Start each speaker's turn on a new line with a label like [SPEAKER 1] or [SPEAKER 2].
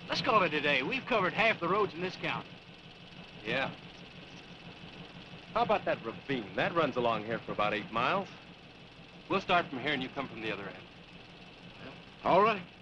[SPEAKER 1] Let's call it a day. We've covered half the roads in this county.
[SPEAKER 2] Yeah. How about that ravine? That runs along here for about 8 miles. We'll start from here and you come from the other end.
[SPEAKER 1] All right.